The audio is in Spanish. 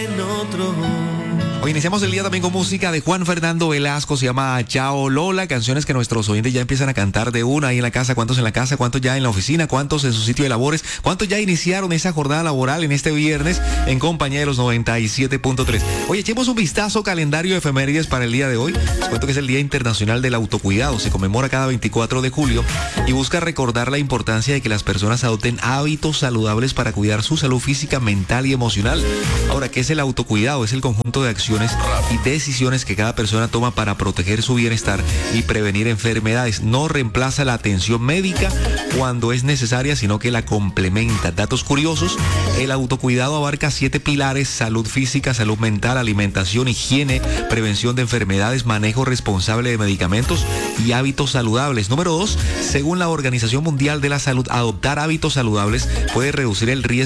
Hoy iniciamos el día también con música de Juan Fernando Velasco, se llama Chao Lola, canciones que nuestros oyentes ya empiezan a cantar de una ahí en la casa. ¿Cuántos en la casa? ¿Cuántos ya en la oficina? ¿Cuántos en su sitio de labores? ¿Cuántos ya iniciaron esa jornada laboral en este viernes en compañía de los 97.3? Oye, echemos un vistazo calendario de efemérides para el día de hoy. Les cuento que es el Día Internacional del Autocuidado, se conmemora cada 24 de julio y busca recordar la importancia de que las personas adopten hábitos saludables para cuidar su salud física, mental y emocional. Ahora, ¿qué es el autocuidado? Es el conjunto de acciones y decisiones que cada persona toma para proteger su bienestar y prevenir enfermedades. No reemplaza la atención médica cuando es necesaria, sino que la complementa. Datos curiosos: el autocuidado abarca 7 pilares: salud física, salud mental, alimentación, higiene, prevención de enfermedades, manejo responsable de medicamentos y hábitos saludables. Número 2, según la Organización Mundial de la Salud, adoptar hábitos saludables puede reducir el riesgo